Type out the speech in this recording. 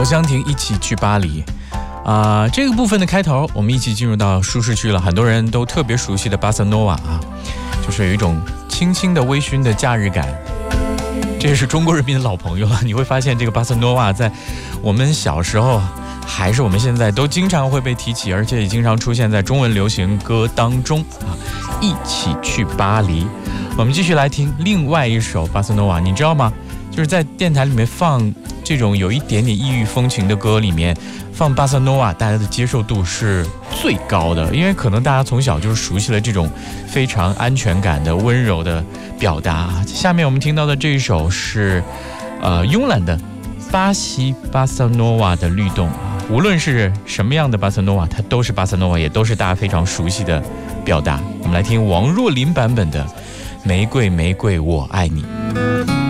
侯湘婷一起去巴黎这个部分的开头，我们一起进入到舒适区了。很多人都特别熟悉的巴塞诺瓦就是有一种轻轻的微醺的假日感。这也是中国人民的老朋友了。你会发现这个巴塞诺瓦在我们小时候还是我们现在都经常会被提起，而且也经常出现在中文流行歌当中一起去巴黎。我们继续来听另外一首巴塞诺瓦。你知道吗，就是在电台里面放这种有一点点异域风情的歌里面放巴塞诺瓦，大家的接受度是最高的，因为可能大家从小就是熟悉了这种非常安全感的温柔的表达。下面我们听到的这一首是慵懒的巴西巴塞诺瓦的律动。无论是什么样的巴塞诺瓦，它都是巴塞诺瓦，也都是大家非常熟悉的表达。我们来听王若琳版本的玫瑰玫瑰我爱你。